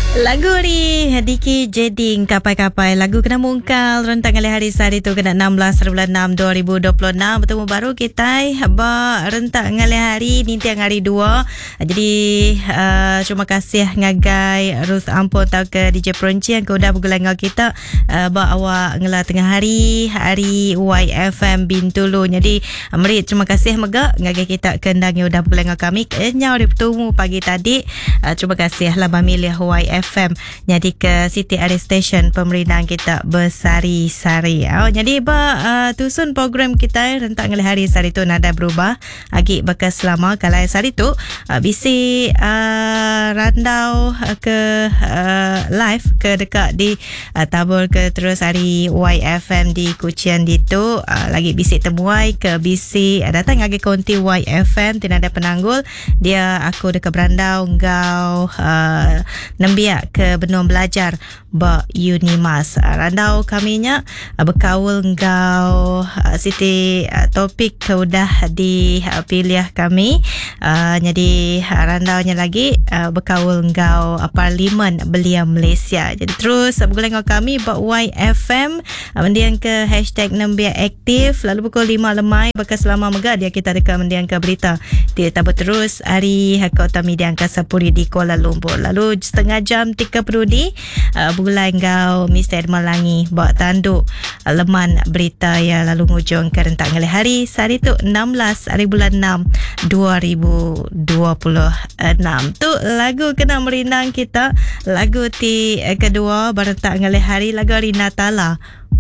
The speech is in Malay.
Lagu ni Diki Jeding Kapai-Kapai. Lagu kena mungkal rentak kali hari sehari tu kena 16 bulan 6 2026. Bertemu baru kita rentak kali hari ni tiang hari 2. Jadi terima kasih ngagai Ruth Ampun tau ke DJ Peronci yang udah bergulang dengan kita awak ngela tengah hari YFM Bintulu. Jadi merit terima kasih mega ngagai kita kendang yang udah bergulang dengan kami. Kenyau bertemu pagi tadi. Terima kasih lah memilih YFM jadi ke City Area Station pemerintahan kita bersari-sari. Jadi tusun program kita rentak ngelih hari sehari tu nada berubah agi bekas selama kalau sehari tu bisi randau ke live ke dekat di tabur ke terus hari YFM di Kuching ditu lagi bisi temuai ke bisi datang agi konti YFM tidak ada penanggul dia aku dekat berandau ngau nembiak ke Benung Belajar Unimas randau kaminya berkaul ngau Siti topik udah dipilih kami jadi randaunya lagi berkaul ngau Parlimen Belia Malaysia. Jadi terus bergulang dengan kami YFM mendiang ke hashtag Nembiak Aktif lalu pukul 5 lemai bekas selama mega dia kita dekat mendiang ke berita dia tabut terus hari Kota Media Angka 10 di Kuala Lumpur lalu setengah jam 30 di bulan ngau Mr. Melangi buat tanduk leman berita yang lalu ngujung ke rentak ngelih hari sehari tu 16 hari bulan 6 2026 tu lagu kena merinang kita lagu ti kedua berentak ngelih hari lagu hari Natala